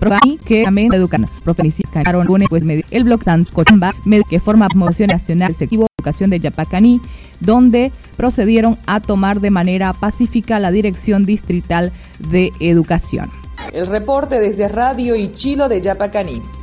Probani que también educan. Profenicaron pues el blog Sans Cochamba, que forma Moción Nacional Executivo de Educación de Yapacaní, donde procedieron a tomar de manera pacífica la Dirección Distrital de Educación. El reporte desde Radio Ichilo de Yapacaní.